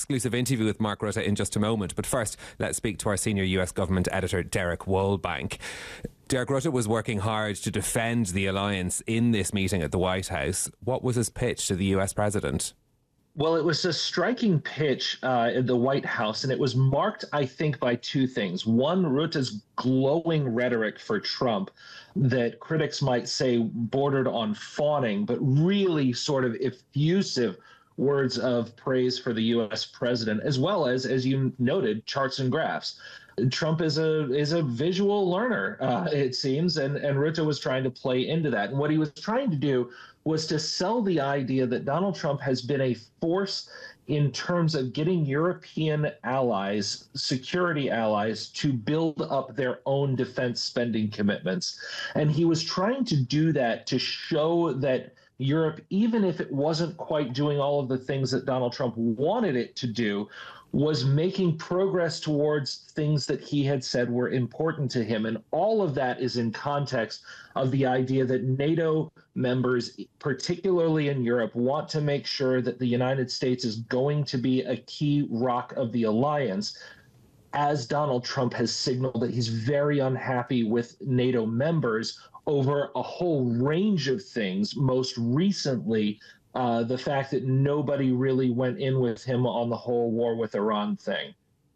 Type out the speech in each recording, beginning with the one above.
exclusive interview with Mark Rutte in just a moment. But first, let's speak to our senior US government editor, Derek Woolbank. Derek, Rutte was working hard to defend the alliance in this meeting at the White House. What was his pitch to the US president? Well, it was a striking pitch in the White House, and it was marked, I think, by two things. One, Rutte's glowing rhetoric for Trump that critics might say bordered on fawning, but really sort of effusive words of praise for the U.S. president, as well as you noted, charts and graphs. Trump is a visual learner, it seems, and Rutte was trying to play into that. And what he was trying to do was to sell the idea that Donald Trump has been a force in terms of getting European allies, security allies, to build up their own defense spending commitments. And he was trying to do that to show that Europe, even if it wasn't quite doing all of the things that Donald Trump wanted it to do, was making progress towards things that he had said were important to him. And all of that is in context of the idea that NATO members, particularly in Europe, want to make sure that the United States is going to be a key rock of the alliance, as Donald Trump has signaled that he's very unhappy with NATO members over a whole range of things, most recently the fact that nobody really went in with him on the whole war with Iran thing.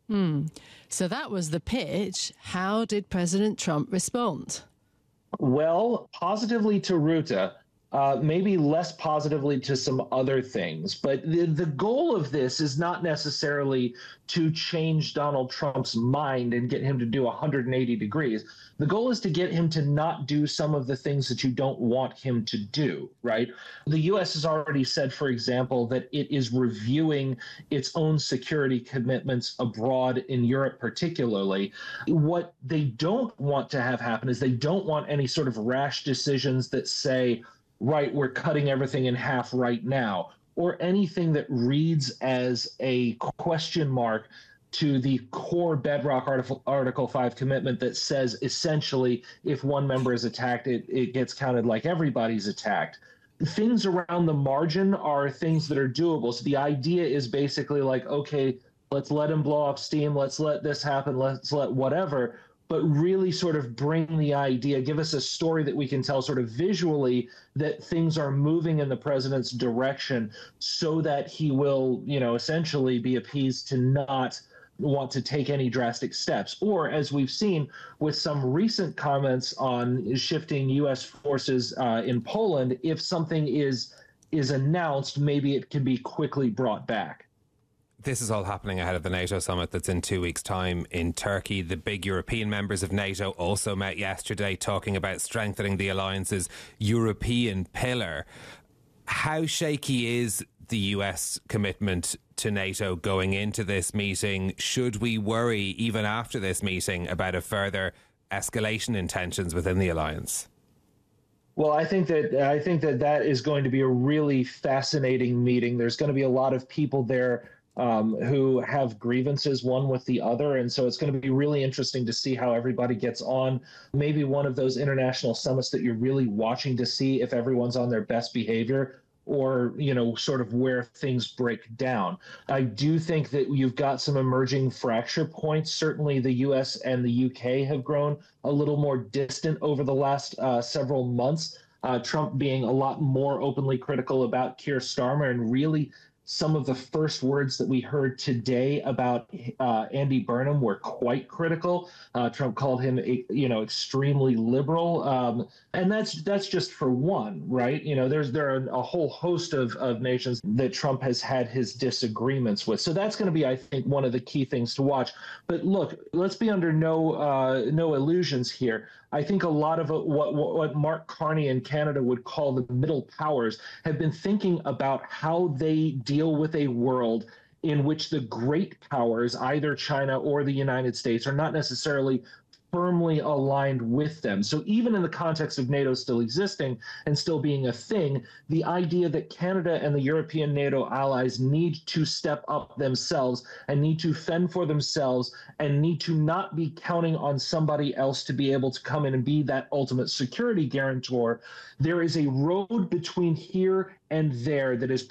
So that was the pitch. How did President Trump respond? Well, positively to Rutte, maybe less positively to some other things. But the goal of this is not necessarily to change Donald Trump's mind and get him to do 180 degrees. The goal is to get him to not do some of the things that you don't want him to do, right? The U.S. has already said, for example, that it is reviewing its own security commitments abroad, in Europe particularly. What they don't want to have happen is they don't want any sort of rash decisions that say, right, we're cutting everything in half right now, or anything that reads as a question mark to the core bedrock Article 5 commitment that says essentially if one member is attacked, it gets counted like everybody's attacked. Things around the margin are things that are doable. So the idea is basically like, okay, let's let him blow up steam, let's let this happen, let's let whatever, but really sort of bring the idea, give us a story that we can tell sort of visually that things are moving in the president's direction so that he will, essentially be appeased to not want to take any drastic steps. Or, as we've seen with some recent comments on shifting U.S. forces in Poland, if something is announced, maybe it can be quickly brought back. This is all happening ahead of the NATO summit that's in 2 weeks' time in Turkey. The big European members of NATO also met yesterday talking about strengthening the alliance's European pillar. How shaky is the US commitment to NATO going into this meeting? Should we worry, even after this meeting, about a further escalation in tensions within the alliance? Well, I think that is going to be a really fascinating meeting. There's going to be a lot of people there who have grievances one with the other. And so it's going to be really interesting to see how everybody gets on. Maybe one of those international summits that you're really watching to see if everyone's on their best behavior, or, sort of where things break down. I do think that you've got some emerging fracture points. Certainly the US and the UK have grown a little more distant over the last several months. Trump being a lot more openly critical about Keir Starmer, and really some of the first words that we heard today about Andy Burnham were quite critical. Trump called him, extremely liberal, and that's just for one, right? There are a whole host of nations that Trump has had his disagreements with. So that's going to be, I think, one of the key things to watch. But look, let's be under no illusions here. I think a lot of what Mark Carney in Canada would call the middle powers have been thinking about how they deal with a world in which the great powers, either China or the United States, are not necessarily firmly aligned with them. So even in the context of NATO still existing and still being a thing, the idea that Canada and the European NATO allies need to step up themselves and need to fend for themselves and need to not be counting on somebody else to be able to come in and be that ultimate security guarantor. There is a road between here and there that is